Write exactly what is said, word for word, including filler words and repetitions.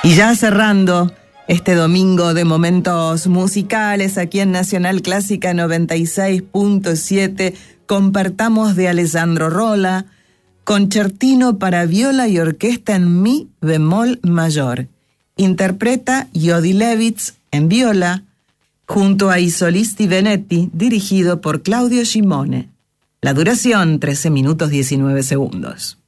Y ya cerrando este domingo de momentos musicales aquí en Nacional Clásica noventa y seis punto siete, compartamos de Alessandro Rolla, Concertino para viola y orquesta en mi bemol mayor. Interpreta Jody Levitz en viola, junto a I Solisti Venetti, dirigido por Claudio Gimone. La duración, trece minutos diecinueve segundos.